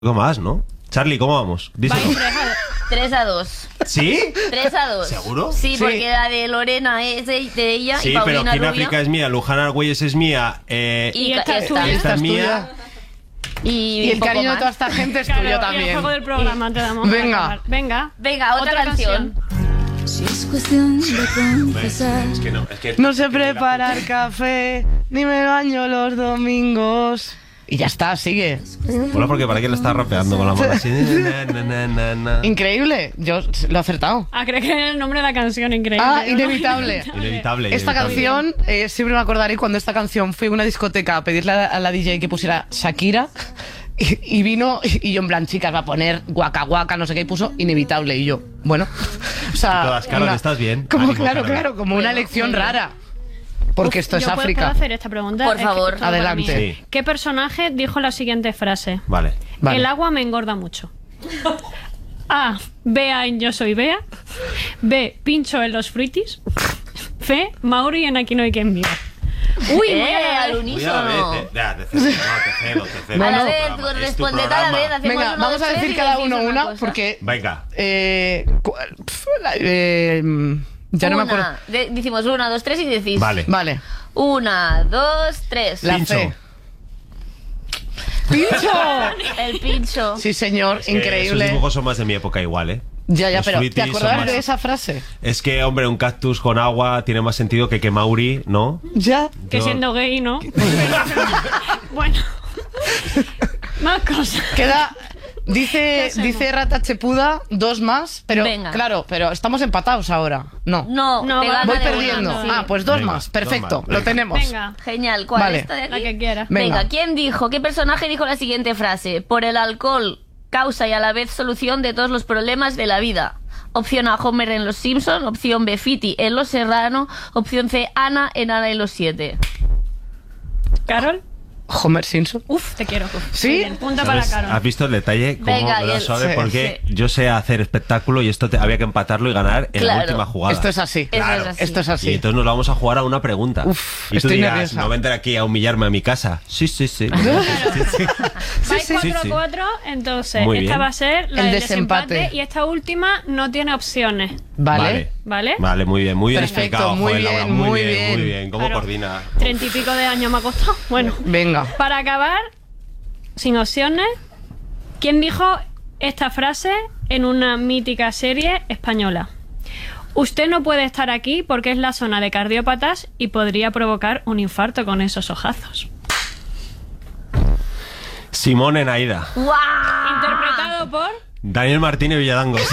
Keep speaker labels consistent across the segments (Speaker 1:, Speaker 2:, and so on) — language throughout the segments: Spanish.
Speaker 1: Algo más, ¿no? Charlie, ¿cómo vamos? Díselo.
Speaker 2: 3-2.
Speaker 1: ¿Sí?
Speaker 2: 3-2.
Speaker 1: ¿Seguro?
Speaker 2: Sí, porque la de Lorena es de ella
Speaker 1: sí,
Speaker 2: y Paulina
Speaker 1: pero Kina
Speaker 2: Rubio.
Speaker 1: África es mía, Luján Argüelles es mía.
Speaker 2: Y esta es
Speaker 1: esta
Speaker 2: tuya.
Speaker 1: es mía.
Speaker 2: Y
Speaker 3: el
Speaker 2: poco
Speaker 3: cariño
Speaker 2: más.
Speaker 3: de toda esta gente es
Speaker 4: Claro,
Speaker 3: tuyo
Speaker 4: y
Speaker 3: también.
Speaker 4: el juego del programa te damos.
Speaker 3: Venga.
Speaker 2: Venga, otra canción.
Speaker 5: Si es cuestión de confesar.
Speaker 1: Es que
Speaker 3: No sé preparar café, ni me baño los domingos. Y ya está, sigue.
Speaker 1: Hola, porque para qué le estás rapeando con la mano así. Na, na, na, na, na.
Speaker 3: Increíble, yo lo he acertado.
Speaker 4: Ah, creo que es el nombre de la canción, increíble.
Speaker 3: Ah, inevitable.
Speaker 1: Inevitable.
Speaker 3: Esta canción, siempre me acordaré cuando esta canción fui a una discoteca a pedirle a la DJ que pusiera Shakira y vino y yo en plan, chicas, va a poner guaca guaca, no sé qué, y puso Inevitable y yo, bueno, o sea...
Speaker 1: Todas, Carol, estás bien.
Speaker 3: Como,
Speaker 1: Ánimo,
Speaker 3: claro,
Speaker 1: Carol.
Speaker 3: claro, como una elección rara. Porque esto es África.
Speaker 4: ¿Puedo hacer esta pregunta?
Speaker 2: Por
Speaker 4: Es que
Speaker 2: favor.
Speaker 4: todo para
Speaker 3: Adelante.
Speaker 4: mí.
Speaker 1: Sí.
Speaker 4: ¿Qué personaje dijo la siguiente frase?
Speaker 1: Vale.
Speaker 3: Vale.
Speaker 4: El agua me engorda mucho. A. Bea en Yo soy Bea. B. Pincho en los fruitis. C. Mauri en Aquí no hay quien viva. Uy,
Speaker 2: Al
Speaker 1: Cuidado,
Speaker 2: unísono.
Speaker 1: te cedo.
Speaker 2: A la vez, tú responde a la vez. Hacemos
Speaker 3: Venga,
Speaker 2: uno,
Speaker 3: vamos
Speaker 2: dos,
Speaker 3: a
Speaker 2: tres
Speaker 3: decir
Speaker 2: y
Speaker 3: cada
Speaker 2: decís
Speaker 3: uno una,
Speaker 2: cosa.
Speaker 3: porque...
Speaker 1: Venga.
Speaker 3: Ya no me acuerdo.
Speaker 2: Decimos 1, 2, 3 y decís.
Speaker 1: Vale.
Speaker 3: Vale.
Speaker 2: 1, 2, 3.
Speaker 3: La
Speaker 1: Pincho.
Speaker 3: C. ¡Pincho!
Speaker 2: El pincho.
Speaker 3: Sí, señor,
Speaker 1: Es que esos
Speaker 3: increíble.
Speaker 1: dibujos son más de mi época igual, ¿eh?
Speaker 3: Ya,
Speaker 1: Los
Speaker 3: pero ¿te
Speaker 1: fruitis son
Speaker 3: acordabas
Speaker 1: más-
Speaker 3: de esa frase?
Speaker 1: Es que, hombre, un cactus con agua tiene más sentido que Mauri, ¿no?
Speaker 3: Ya.
Speaker 4: Que
Speaker 1: Yo-
Speaker 4: siendo gay, ¿no? Bueno. Más cosas.
Speaker 3: Queda... Dice Rata Chepuda 2 más, pero
Speaker 2: Venga.
Speaker 3: claro, pero estamos empatados ahora. No.
Speaker 2: No,
Speaker 4: No,
Speaker 2: te
Speaker 4: va-
Speaker 2: gana
Speaker 3: Voy
Speaker 2: de una,
Speaker 3: perdiendo.
Speaker 2: sí.
Speaker 3: Ah, pues 2
Speaker 1: Venga,
Speaker 3: más.
Speaker 1: 2
Speaker 3: Perfecto,
Speaker 1: más,
Speaker 3: lo
Speaker 1: venga.
Speaker 3: tenemos.
Speaker 4: Venga.
Speaker 2: Genial. ¿Cuál?
Speaker 3: Vale.
Speaker 2: ¿Esta de aquí?
Speaker 4: La que quieras.
Speaker 3: Venga.
Speaker 2: ¿Quién dijo? ¿Qué personaje dijo la siguiente frase? Por el alcohol, causa y a la vez solución de todos los problemas de la vida. Opción A, Homer en Los Simpson. Opción B, Fiti en Los Serrano. Opción C, Ana en Ana y los 7.
Speaker 4: ¿Carol?
Speaker 3: Homer Simpson.
Speaker 4: Uf, te quiero.
Speaker 3: ¿Sí?
Speaker 4: Muy bien, punta para
Speaker 1: ¿Sabes?
Speaker 4: Carol.
Speaker 1: ¿Has visto el detalle? Cómo
Speaker 2: Venga,
Speaker 1: me da
Speaker 2: y el-
Speaker 1: suave,
Speaker 3: sí,
Speaker 1: porque
Speaker 2: sí.
Speaker 1: yo sé hacer espectáculo y esto había que empatarlo y ganar en la
Speaker 2: Claro.
Speaker 1: última jugada.
Speaker 3: Esto es así.
Speaker 2: Eso es así.
Speaker 3: Esto es
Speaker 1: Y
Speaker 3: así.
Speaker 1: entonces nos vamos a jugar a una pregunta.
Speaker 3: Uf,
Speaker 1: y tú
Speaker 3: estoy
Speaker 1: dirás,
Speaker 3: nerviosa.
Speaker 1: no vendré aquí a humillarme a mi casa. Sí.
Speaker 4: Vais
Speaker 1: sí,
Speaker 4: 4-4, entonces
Speaker 1: Muy
Speaker 4: esta
Speaker 1: bien.
Speaker 4: va a ser la
Speaker 3: El
Speaker 4: del
Speaker 3: desempate.
Speaker 4: desempate y esta última no tiene opciones.
Speaker 3: Vale.
Speaker 4: ¿Vale?
Speaker 1: Vale, muy bien
Speaker 3: Perfecto,
Speaker 1: explicado.
Speaker 3: muy
Speaker 1: Joder,
Speaker 3: bien,
Speaker 1: Laura,
Speaker 3: muy
Speaker 1: muy
Speaker 3: bien.
Speaker 1: bien. ¿Cómo
Speaker 4: Claro.
Speaker 1: coordina?
Speaker 4: 30 y pico de años me ha costado. Bueno,
Speaker 3: Venga.
Speaker 4: para acabar, sin opciones, ¿quién dijo esta frase en una mítica serie española? Usted no puede estar aquí porque es la zona de cardiópatas y podría provocar un infarto con esos ojazos.
Speaker 1: Simón en Aida.
Speaker 2: ¡Guau!
Speaker 4: Interpretado por...
Speaker 1: Daniel Martínez Villadangos.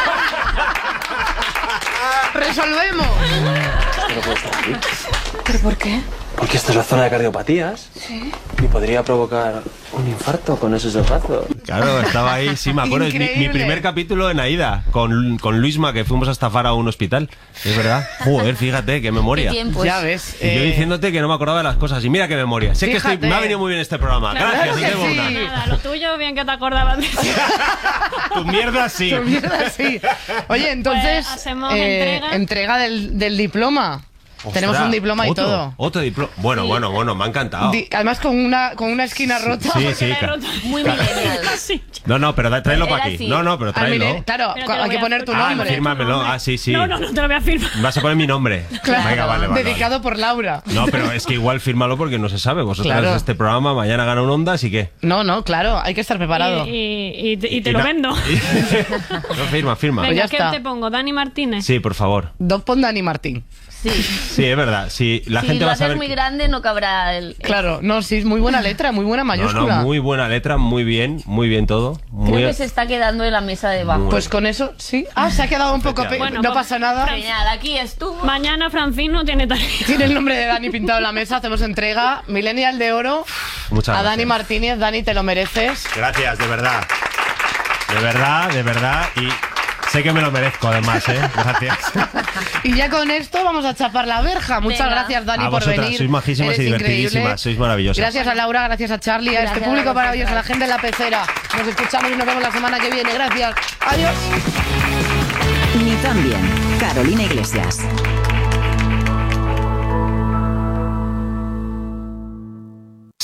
Speaker 3: ¡Resolvemos!
Speaker 6: Esto no puede estar aquí.
Speaker 3: ¿Pero por qué?
Speaker 6: Porque esta es la zona de cardiopatías. Sí. Y podría provocar un infarto con esos ojazos.
Speaker 1: Claro, estaba ahí, sí, me acuerdo. Es mi
Speaker 3: Increíble.
Speaker 1: primer capítulo en Aida, con Luisma, que fuimos a estafar a un hospital. Es verdad. Joder, fíjate, qué memoria.
Speaker 2: ¿Qué tiempos?
Speaker 3: Ya ves.
Speaker 1: Y yo diciéndote que no me acordaba de las cosas. Y mira qué memoria. Sé que
Speaker 3: Fíjate.
Speaker 1: me ha venido muy bien este programa.
Speaker 4: Claro
Speaker 1: Gracias,
Speaker 3: que
Speaker 1: Icebo
Speaker 3: sí.
Speaker 1: Una.
Speaker 4: Nada, lo tuyo, bien que te acordabas de eso.
Speaker 1: Tu mierda sí.
Speaker 3: Tu mierda, sí. Oye, entonces,
Speaker 4: Pues hacemos entrega.
Speaker 3: entrega del diploma.
Speaker 1: Ostras,
Speaker 3: Tenemos un diploma y
Speaker 1: otro,
Speaker 3: todo.
Speaker 1: Otro diploma. Bueno, me ha encantado.
Speaker 3: Además con una esquina rota.
Speaker 1: Sí,
Speaker 4: Porque
Speaker 1: sí.
Speaker 4: la he roto.
Speaker 2: Muy millennial.
Speaker 4: Sí.
Speaker 1: No, pero tráelo
Speaker 2: Era
Speaker 1: para aquí.
Speaker 2: así.
Speaker 1: No, pero
Speaker 3: Ah,
Speaker 1: tráelo.
Speaker 3: mire, claro,
Speaker 4: Pero te lo
Speaker 3: hay que
Speaker 4: voy a
Speaker 3: poner tu
Speaker 4: firmar.
Speaker 3: nombre.
Speaker 1: fírmamelo. Ah, sí.
Speaker 4: No, te lo voy a firmar.
Speaker 1: Vas a poner mi nombre.
Speaker 3: Claro,
Speaker 1: Venga, vale.
Speaker 3: dedicado por Laura.
Speaker 1: No, pero es que igual fírmalo porque no se sabe. Vosotras
Speaker 3: Claro.
Speaker 1: este programa mañana gana un Ondas y qué.
Speaker 3: No, claro, hay que estar preparado.
Speaker 4: Y te lo
Speaker 1: no-
Speaker 4: vendo.
Speaker 1: No, firma.
Speaker 3: Pues
Speaker 4: Venga,
Speaker 3: ya
Speaker 4: ¿qué
Speaker 3: está.
Speaker 4: te pongo? ¿Dani Martínez?
Speaker 1: Sí, por favor.
Speaker 3: Pon Dani Martín.
Speaker 2: Sí.
Speaker 1: Sí, es verdad. Si la
Speaker 2: Si
Speaker 1: gente
Speaker 2: lo
Speaker 1: va a
Speaker 2: haces
Speaker 1: saber.
Speaker 2: muy grande, no cabrá el...
Speaker 3: Claro, no, sí, es muy buena letra, muy buena mayúscula.
Speaker 1: Muy buena letra, muy bien todo.
Speaker 2: Creo
Speaker 1: Muy
Speaker 2: que se está quedando en la mesa de abajo.
Speaker 3: Pues con eso, sí. Ah, se ha quedado un poco...
Speaker 4: Bueno,
Speaker 3: no
Speaker 4: pues-
Speaker 3: pasa nada.
Speaker 2: Genial, aquí estuvo.
Speaker 4: Mañana Francino tiene tarea.
Speaker 3: Tiene el nombre de Dani pintado en la mesa, hacemos entrega. Millennial de Oro
Speaker 1: Muchas
Speaker 3: a
Speaker 1: gracias.
Speaker 3: Dani Martínez. Dani, te lo mereces.
Speaker 1: Gracias, de verdad. De verdad. Y sé que me lo merezco, además, ¿eh? Gracias.
Speaker 3: Y ya con esto vamos a chapar la verja. Muchas
Speaker 2: Venga.
Speaker 3: gracias, Dani,
Speaker 1: A
Speaker 3: por
Speaker 1: vosotras,
Speaker 3: venir.
Speaker 1: sois majísimas y
Speaker 3: Eres
Speaker 1: divertidísimas,
Speaker 3: increíble.
Speaker 1: sois maravillosas.
Speaker 3: Gracias a Laura, gracias a Charlie, a este
Speaker 2: Gracias
Speaker 3: público
Speaker 2: a vosotras.
Speaker 3: maravilloso, a la gente de la pecera. Nos escuchamos y nos vemos la semana que viene. Gracias. Adiós.
Speaker 7: Ni tan bien. Carolina Iglesias.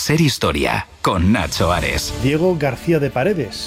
Speaker 8: Ser Historia, con Nacho Ares.
Speaker 9: Diego García de Paredes.